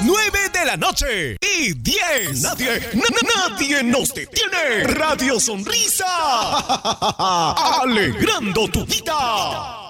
9 de la noche y 10. Nadie nos detiene. Radio Sonrisa. Alegrando tu vida.